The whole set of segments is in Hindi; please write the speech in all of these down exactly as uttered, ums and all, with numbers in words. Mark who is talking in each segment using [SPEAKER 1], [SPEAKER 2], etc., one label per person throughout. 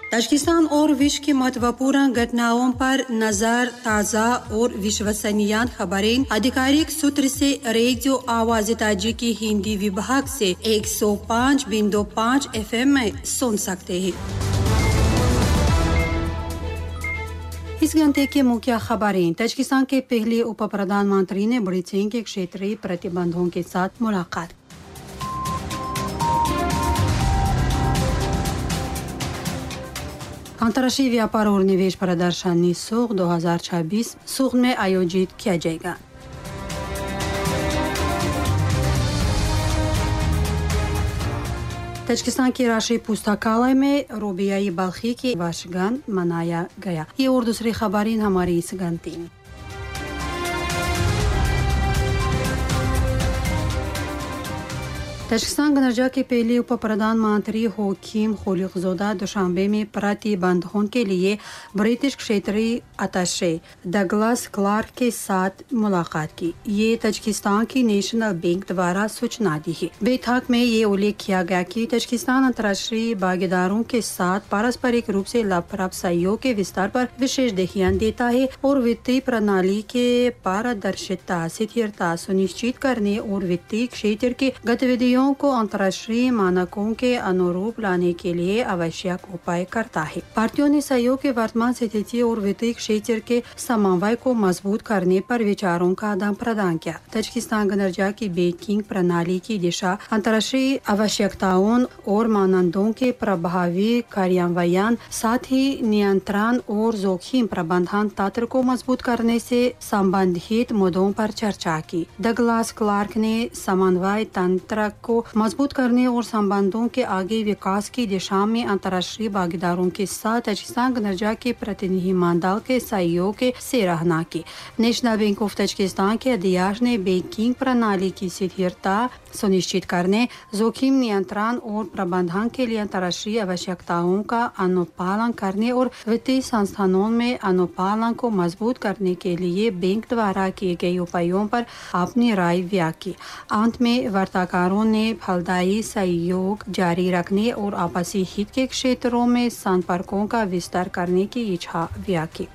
[SPEAKER 1] ताजिकिस्तान और विश्व की महत्वपूर्ण घटनाओं पर नजर, ताज़ा और विश्वसनीय खबरें आधिकारिक सूत्र से रेडियो आवाज़ ताजिकी हिंदी विभाग से एक सौ पाँच बिंदु पाँच एफ एम में सुन सकते हैं। इस घंटे के मुख्य खबरें। ताजिकिस्तान के पहले उप प्रधानमंत्री ने बड़ी चीन के क्षेत्रीय प्रतिबंधों के साथ मुलाकात। अंतर्राष्ट्रीय व्यापार और निवेश प्रदर्शनी सूख दो हज़ार छब्बीस सूख में आयोजित किया जाएगा। ताजिकिस्तान के राष्ट्रीय पुस्तकालय में रोबियाई बल्खी की वर्षगांठ मनाया गया। ये और दूसरी खबरें हमारी इस घंटे में। ताजिकिस्तान गणराज्य के पहले उप प्रधानमंत्री होकिम खलीलज़ादा दुशांबे में प्रतिबंधों के लिए ब्रिटिश क्षेत्रीय अताशे डगलस क्लार्क के साथ मुलाकात की। ये ताजिकिस्तान की नेशनल बैंक द्वारा सूचना दी है। बैठक में ये उल्लेख किया गया कि ताजिकिस्तान अंतर्राष्ट्रीय भागीदारों के साथ पारस्परिक रूप से लाभप्रद सहयोग के विस्तार पर विशेष ध्यान देता है और वित्तीय प्रणाली के पारदर्शिता, स्थिरता सुनिश्चित करने और वित्तीय क्षेत्र के गतिविधियों को अंतर्राष्ट्रीय मानकों के अनुरूप लाने के लिए आवश्यक उपाय करता है। पार्टियों ने सहयोग के वर्तमान स्थिति और वित्तीय क्षेत्र के समन्वय को मजबूत करने पर विचारों का आदान प्रदान किया। ताजिकिस्तान गणराज्य की बैंकिंग प्रणाली की दिशा, अंतर्राष्ट्रीय आवश्यकताओं और मानदंडों के प्रभावी कार्यान्वयन, साथ ही नियंत्रण और जोखिम प्रबंधन तंत्र को मजबूत करने से संबंधित मुद्दों पर चर्चा की। डगलस क्लार्क ने समन्वय तंत्र को मजबूत करने और संबंधों के आगे विकास की दिशा में अंतर्राष्ट्रीय भागीदारों के साथ ताजिकिस्तान गणराज्य के प्रतिनिधिमंडल के सहयोग की सराहना की। नेशनल बैंक ऑफ ताजिकिस्तान के अध्यक्ष ने बैंकिंग प्रणाली की स्थिरता सुनिश्चित करने, जोखिम नियंत्रण और प्रबंधन के लिए अंतर्राष्ट्रीय आवश्यकताओं का अनुपालन करने और वित्तीय संस्थानों में अनुपालन को मजबूत करने के लिए बैंक द्वारा किए गए उपायों पर अपनी राय व्यक्त की। अंत में वार्ताकारों ने फलदायी सहयोग जारी रखने और आपसी हित के क्षेत्रों में संपर्कों का विस्तार करने की इच्छा व्यक्त की।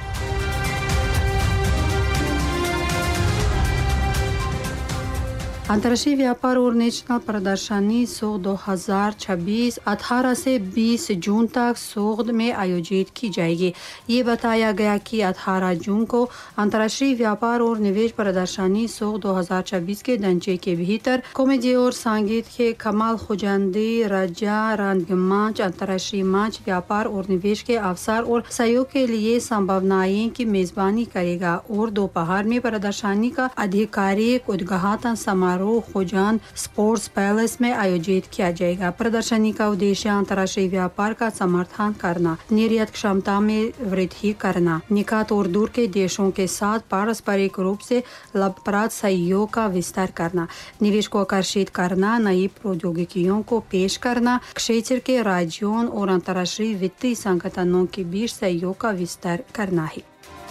[SPEAKER 1] अंतर्राष्ट्रीय व्यापार और नेशनल प्रदर्शनी सूख दो हज़ार छब्बीस अठारह से बीस जून तक सूख में आयोजित की जाएगी। ये बताया गया कि अठारह जून को अंतर्राष्ट्रीय व्यापार और निवेश प्रदर्शनी सूख दो हज़ार छब्बीस के ढांचे के भीतर कॉमेडी और संगीत के कमाल खुजांदी राजा रंगमंच अंतर्राष्ट्रीय मंच व्यापार और निवेश के अवसर और सहयोग के लिए संभावनाएं की मेजबानी करेगा और दोपहर में प्रदर्शनी का आधिकारिक उद्घाटन समारोह खुजान स्पोर्ट्स पैलेस में आयोजित किया जाएगा। प्रदर्शनी का उद्देश्य अंतर्राष्ट्रीय व्यापार का समर्थन करना, निर्यात क्षमता में वृद्धि करना, निकट और दूर के देशों के साथ पारस्परिक रूप से लाभप्रद सहयोग का विस्तार करना, निवेश को आकर्षित करना, नई प्रौद्योगिकियों को पेश करना, क्षेत्र के राज्यों और अंतर्राष्ट्रीय वित्तीय संगठनों के बीच सहयोग का विस्तार करना है।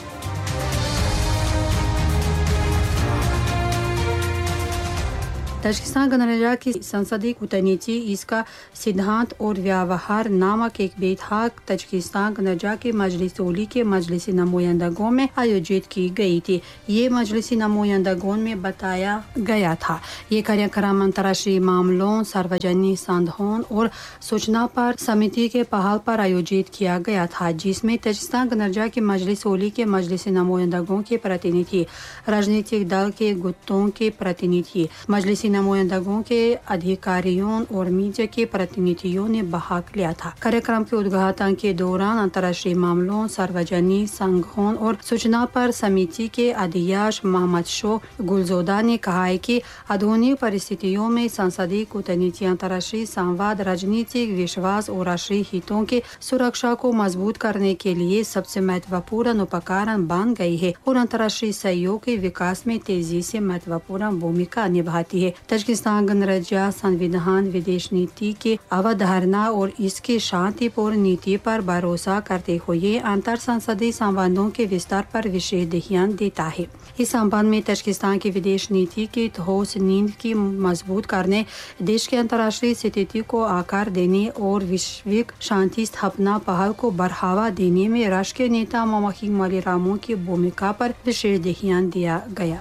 [SPEAKER 1] ताजिकिस्तान गणराज्य की संसदीय कूटनीति, इसका सिद्धांत और व्यवहार नामक एक बैठक ताजिकिस्तान गणराज्य के मजलिस ओली के मजलिसी नुमाइंदगान में आयोजित की गई थी। ये मजलिसी नुमाइंदगान में बताया गया था। ये कार्यक्रम अंतर्राष्ट्रीय मामलों, सार्वजनिक संधान और सूचना पर समिति के पहल पर आयोजित किया गया था, जिसमें ताजिकिस्तान गणराज्य के मजलिस ओली के मजलिसी नुमाइंदगान के प्रतिनिधि, राजनीतिक दल के गुटों के प्रतिनिधि, मजलिसी नुमाइंदगान के अधिकारियों और मीडिया के प्रतिनिधियों ने भाग लिया था। कार्यक्रम के उद्घाटन के दौरान अंतर्राष्ट्रीय मामलों, सार्वजनिक संधान और सूचना पर समिति के अध्यक्ष मोहम्मद शो गुलजोदा ने कहा है कि आधुनिक परिस्थितियों में संसदीय कूटनीति अंतर्राष्ट्रीय संवाद, राजनीतिक विश्वास और राष्ट्रीय हितों के सुरक्षा को मजबूत करने के लिए सबसे महत्वपूर्ण उपकरण बन गई है और अंतर्राष्ट्रीय सहयोग के विकास में तेजी से महत्वपूर्ण भूमिका निभाती है। तजाकिस्तान गणराज्य संविधान विदेश नीति के अवधारणा और इसके शांतिपूर्ण नीति पर भरोसा करते हुए अंतर संसदीय संबंधों के विस्तार पर विशेष ध्यान देता है। इस संबंध में तजाकिस्तान की विदेश नीति की ठोस नींव की मजबूत करने, देश के अंतर्राष्ट्रीय स्थिति को आकार देने और वैश्विक शांति स्थापना पहल को बढ़ावा देने में राष्ट्रीय नेता मोहम्मद मौली रामो की भूमिका पर विशेष ध्यान दिया गया।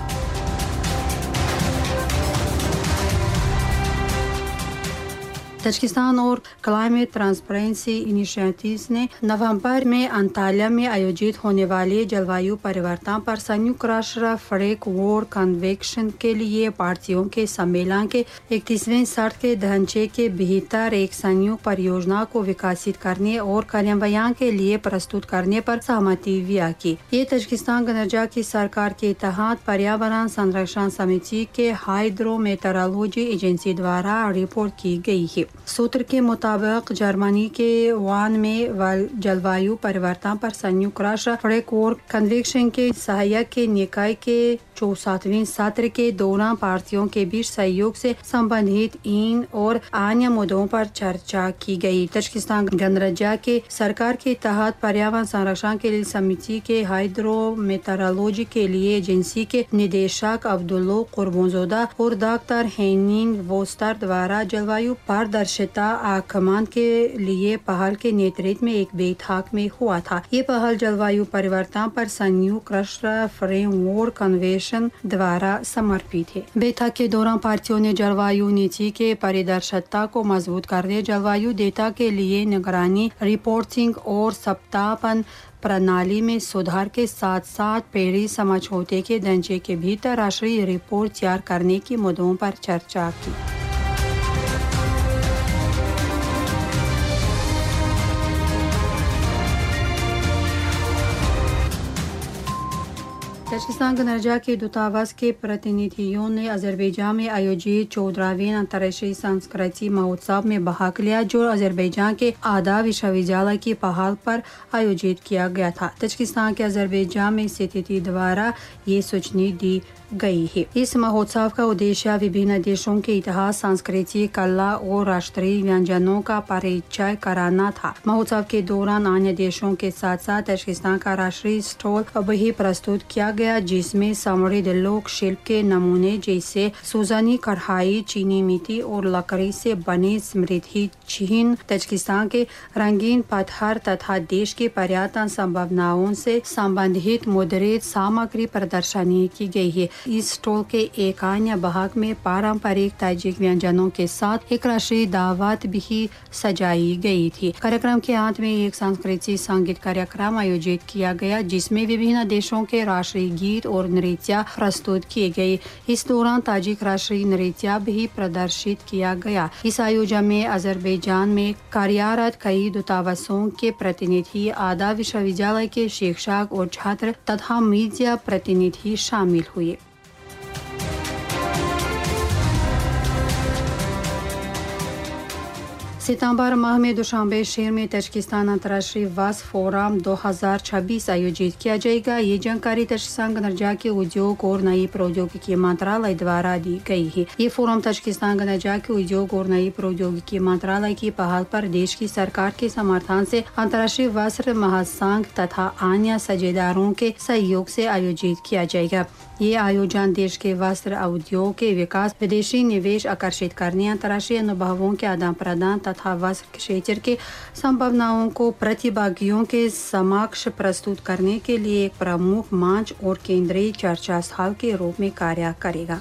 [SPEAKER 1] तजाकिस्तान और क्लाइमेट ट्रांसपेरेंसी इनिशिएटिव्स ने नवंबर में अंताल्या में आयोजित होने वाले जलवायु परिवर्तन पर संयुक्त राष्ट्र फ्रेमवर्क कन्वेंशन के लिए पार्टियों के सम्मेलन के इकतीसवें सत्र के ढांचे के भीतर एक संयुक्त परियोजना को विकसित करने और कार्यान्वयन के लिए प्रस्तुत करने पर सहमति व्यक्त की। ये तजाकिस्तान गणराज्य की सरकार के तहत पर्यावरण संरक्षण समिति के हाइड्रोमेटेरोलॉजी एजेंसी द्वारा रिपोर्ट की गई है। सूत्र के मुताबिक जर्मनी के वान में जलवायु परिवर्तन पर संयुक्त राष्ट्र फ्रेमवर्क कन्वेंशन के सहायक के निकाय के चौसठवें सत्र के दौरान पार्टियों के बीच सहयोग से संबंधित इन और अन्य मुद्दों पर चर्चा की गई। तजाकिस्तान गणराज्य के सरकार के तहत पर्यावरण संरक्षण के लिए समिति के हाइड्रोमेटेरोलॉजी के लिए एजेंसी के निदेशक अब्दुल्ला कुर्बनजोदा और डॉक्टर हेनिंग वोस्टर द्वारा जलवायु पारदर्शिता आकलन के लिए पहल के नेतृत्व में एक बैठक में हुआ था। ये पहल जलवायु परिवर्तन पर संयुक्त राष्ट्र फ्रेमवर्क कन्वेंशन द्वारा समर्पित है। बैठक के दौरान पार्टियों ने जलवायु नीति के पारदर्शिता को मजबूत करने, जलवायु डेटा के लिए निगरानी, रिपोर्टिंग और सत्यापन प्रणाली में सुधार के साथ साथ पेरिस समझौते के ढांचे के भीतर राष्ट्रीय रिपोर्ट तैयार करने के मुद्दों पर चर्चा की। तजाकिस्तान गणराज्य के दूतावास के प्रतिनिधियों ने अजरबैजान में आयोजित चौदहवें अंतर्राष्ट्रीय संस्कृति महोत्सव में भाग लिया, जो अजरबैजान के आदा विश्वविद्यालय की पहल पर आयोजित किया गया था। तजाकिस्तान के अजरबैजान में स्थिति द्वारा ये सूचना दी गई है। इस महोत्सव का उद्देश्य विभिन्न देशों के इतिहास, संस्कृति, कला और राष्ट्रीय व्यंजनों का परिचय कराना था। महोत्सव के दौरान अन्य देशों के साथ साथ तजाकिस्तान का राष्ट्रीय स्टॉल भी प्रस्तुत किया गया, जिसमें समृद्ध लोक शिल्प के नमूने जैसे सुजानी कढ़ाई, चीनी मिट्टी और लकड़ी से बने स्मृति चिन्ह, तजाकिस्तान के रंगीन पत्थर तथा देश की पर्यटन संभावनाओं से संबंधित मुद्रित सामग्री प्रदर्शनी की गई है। इस स्टॉल के एक अन्य भाग में पारंपरिक ताजिक व्यंजनों के साथ एक राष्ट्रीय दावत भी सजाई गई थी। कार्यक्रम के अंत में एक सांस्कृतिक संगीत कार्यक्रम आयोजित किया गया, जिसमें विभिन्न देशों के राष्ट्रीय गीत और नृत्य प्रस्तुत किए गए। इस दौरान ताजिक राष्ट्रीय नृत्य भी प्रदर्शित किया गया। इस आयोजन में अजरबैजान में कार्यरत कई दूतावासों के प्रतिनिधि, आदा विश्वविद्यालय के शिक्षक और छात्र तथा मीडिया प्रतिनिधि शामिल हुए। सितंबर माह में दुशांबे शहर में तजाकिस्तान अंतर्राष्ट्रीय वास फोरम दो हज़ार छब्बीस आयोजित किया जाएगा। ये जानकारी तजाकिस्तान गणराज्य के उद्योग और नई प्रौद्योगिकी मंत्रालय द्वारा दी गई है। ये फोरम तजाकिस्तान गणराज्य के उद्योग और नई प्रौद्योगिकी मंत्रालय की पहल पर देश की सरकार के समर्थन से अंतर्राष्ट्रीय वस्त्र महासंघ तथा अन्य साझेदारों के सहयोग से आयोजित किया जाएगा। ये आयोजन देश के वस्त्र उद्योग के विकास, विदेशी निवेश आकर्षित करने, अंतर्राष्ट्रीय अनुभवों के आदान प्रदान तथा वस्त्र क्षेत्र के संभावनाओं को प्रतिभागियों के समक्ष प्रस्तुत करने के लिए एक प्रमुख मंच और केंद्रीय चर्चा स्थल के रूप में कार्य करेगा।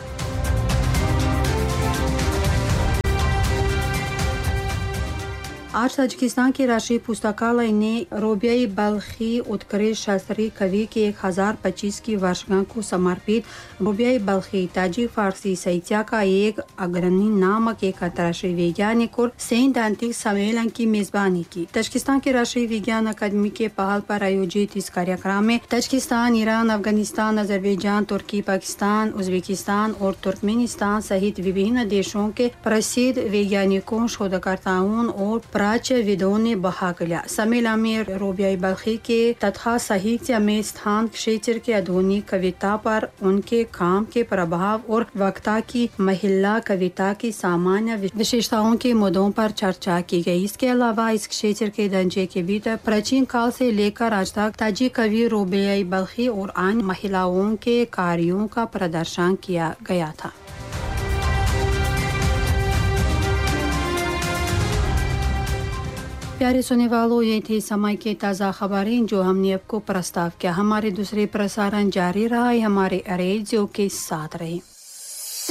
[SPEAKER 1] आज तजाकिस्तान के राष्ट्रीय पुस्तकालय ने रबियाई बल्खी उत्कृष्ट शास्त्रीय कवि के एक हजार पच्चीस की वर्षगांठ को समर्पित रबियाई बल्खी ताजिक फारसी साहित्य का एक अग्रणी नामक एक अंतर्राष्ट्रीय वैज्ञानिक और सैद्धांतिक सम्मेलन की मेजबानी की। तजाकिस्तान के राष्ट्रीय विज्ञान अकादमी के पहल पर आयोजित इस कार्यक्रम में तजाकिस्तान, ईरान, अफगानिस्तान, अजरबैजान, तुर्की, पाकिस्तान, उज्बेकिस्तान और तुर्कमेनिस्तान सहित विभिन्न देशों के प्रसिद्ध वैज्ञानिकों, शोधकर्ताओं और राज्य विदों ने भाग लिया। सम्मेलन में रोबिया बल्खी के तथा साहित्य में स्थान क्षेत्र के आधुनिक कविता पर उनके काम के प्रभाव और वक्ता की महिला कविता की सामान्य विशेषताओं के मुद्दों पर चर्चा की गई। इसके अलावा इस क्षेत्र के दंजे के भीतर प्राचीन काल से लेकर आज तक ताजी कवि रोबिया बल्खी और अन्य महिलाओं के कार्यों का प्रदर्शन किया गया था। प्यारे सुनने वालों, ये थी समय की ताज़ा खबरें जो हमने आपको प्रस्ताव किया। हमारे दूसरे प्रसारण जारी रहा है। हमारे रेडियो के साथ रहें।